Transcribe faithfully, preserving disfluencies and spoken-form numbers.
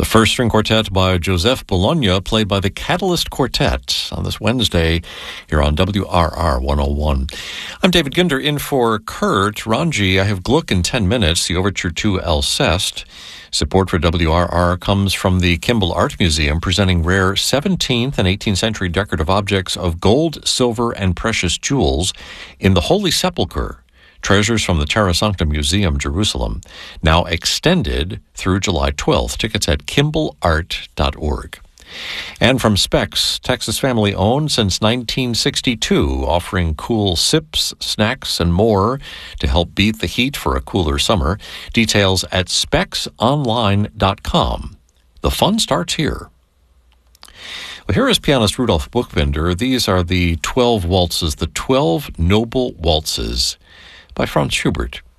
first string quartet by Joseph Bologna, played by the Catalyst Quartet on this Wednesday here on W R R one oh one. I'm David Ginder in for Kurt Ranji. I have Gluck in ten minutes, the overture to Alceste. Support for W R R comes from the Kimball Art Museum, presenting rare seventeenth and eighteenth century decorative objects of gold, silver, and precious jewels in the Holy Sepulchre. Treasures from the Terra Sancta Museum, Jerusalem, now extended through July twelfth. Tickets at kimball art dot org. And from Specs, Texas family owned since nineteen sixty-two, offering cool sips, snacks, and more to help beat the heat for a cooler summer. Details at specs online dot com. The fun starts here. Well, here is pianist Rudolf Buchbinder. These are the twelve waltzes, the twelve Noble Waltzes by Franz Schubert.